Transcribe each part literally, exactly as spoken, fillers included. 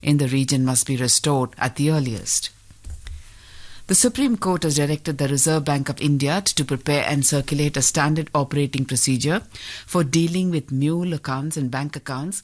in the region must be restored at the earliest. The Supreme Court has directed the Reserve Bank of India to prepare and circulate a standard operating procedure for dealing with mule accounts and bank accounts.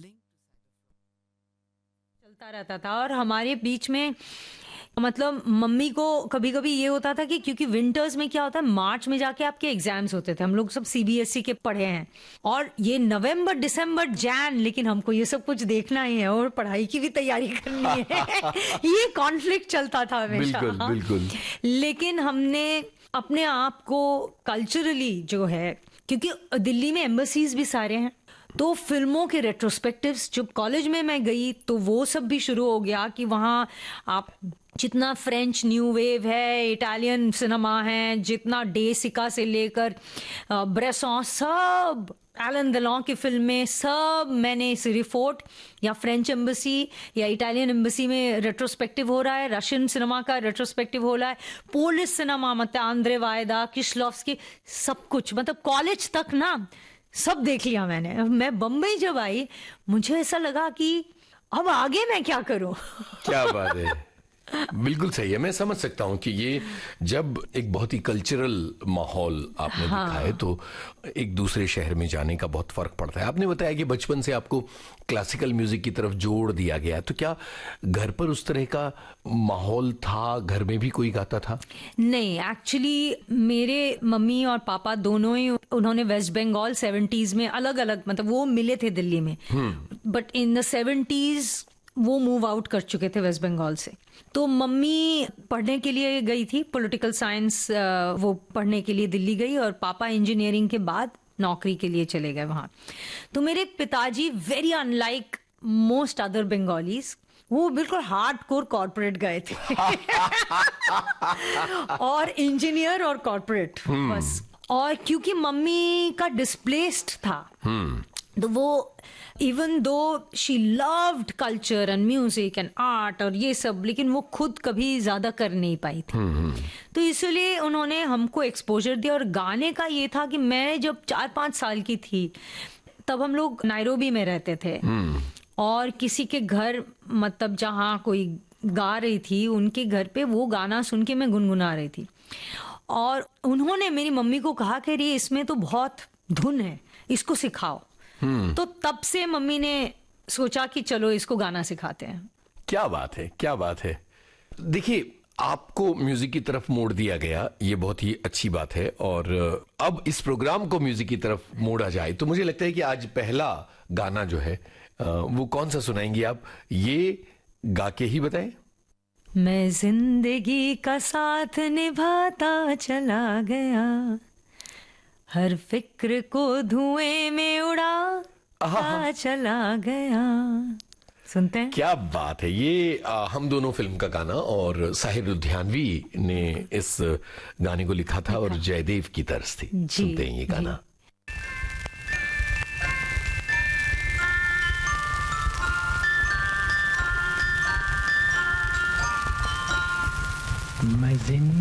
चलता रहता था और हमारे बीच में मतलब mummy को कभी कभी ये होता था कि क्योंकि विंटर्स में क्या होता है, मार्च में जाके आपके एग्जाम्स होते थे, हम लोग सब सीबीएसई के पढ़े हैं, और ये नवंबर दिसंबर जैन, लेकिन हमको ये सब कुछ देखना ही है और पढ़ाई की भी तैयारी करनी है। ये कॉन्फ्लिक्ट चलता था हमेशा। बिल्कुल, बिल्कुल। लेकिन हमने अपने आप को कल्चरली जो है, क्योंकि दिल्ली में एम्बेसीज भी सारे हैं, तो फिल्मों के रेट्रोस्पेक्टिव्स जब कॉलेज में मैं गई तो वो सब भी शुरू हो गया कि वहाँ आप जितना फ्रेंच न्यू वेव है, इटालियन सिनेमा है, जितना डे सिका से लेकर ब्रेसॉन, सब एलन देलॉन की फिल्में, सब मैंने इस रिफोर्ट या फ्रेंच एम्बेसी या इटालियन एम्बेसी में रेट्रोस्पेक्टिव हो रहा है, रशियन सिनेमा का रेट्रोस्पेक्टिव हो रहा है, पोलिश सिनेमा मतलब आंद्रे वायदा, किशलोव्स्की, सब कुछ, मतलब कॉलेज तक ना सब देख लिया मैंने। मैं बम्बई जब आई मुझे ऐसा लगा कि अब आगे मैं क्या करूं। क्या बात है, बिल्कुल सही है। मैं समझ सकता हूं कि ये जब एक बहुत ही कल्चरल माहौल आपने हाँ। दिखा है तो एक दूसरे शहर में जाने का बहुत फर्क पड़ता है। आपने बताया कि बचपन से आपको क्लासिकल म्यूजिक की तरफ जोड़ दिया गया, तो क्या घर पर उस तरह का माहौल था? घर में भी कोई गाता था? नहीं, एक्चुअली मेरे मम्मी और पापा दोनों ही, उन्होंने वेस्ट बंगाल सेवेंटीज में अलग अलग, मतलब वो मिले थे दिल्ली में, बट इन द सेवेंटीज वो मूव आउट कर चुके थे वेस्ट बंगाल से। तो मम्मी पढ़ने के लिए गई थी, पॉलिटिकल साइंस वो पढ़ने के लिए दिल्ली गई, और पापा इंजीनियरिंग के बाद नौकरी के लिए चले गए वहां। तो मेरे पिताजी very unlike most other Bengalis, वो बिल्कुल हार्डकोर कॉर्पोरेट गए थे। और इंजीनियर और कॉर्पोरेट बस। और क्योंकि मम्मी का डिस्प्लेस्ड था, तो वो even though she loved culture and music and art और ये सब, लेकिन वो खुद कभी ज्यादा कर नहीं पाई थी। तो इसलिए उन्होंने हमको एक्सपोजर दिया। और गाने का ये था कि मैं जब चार पांच साल की थी तब हम लोग नायरोबी में रहते थे, और किसी के घर, मतलब जहाँ कोई गा रही थी उनके घर पे वो गाना सुन के मैं गुनगुना रही थी, और उन्होंने मेरी मम्मी को कहा कि ये इसमें तो बहुत धुन है, इसको सिखाओ। तो तब से मम्मी ने सोचा कि चलो इसको गाना सिखाते हैं। क्या बात है, क्या बात है। देखिए, आपको म्यूजिक की तरफ मोड़ दिया गया, ये बहुत ही अच्छी बात है। और अब इस प्रोग्राम को म्यूजिक की तरफ मोड़ा जाए तो मुझे लगता है कि आज पहला गाना जो है वो कौन सा सुनाएंगी आप, ये गा के ही बताएं। मैं जिंदगी का साथ निभाता चला गया, हर फिक्र को धुएं में उड़ा चला गया। सुनते हैं? क्या बात है। ये आ, हम दोनों फिल्म का गाना, और साहिर लुधियानवी ने इस गाने को लिखा था और जयदेव की तर्ज थी। सुनते हैं ये गाना। मैं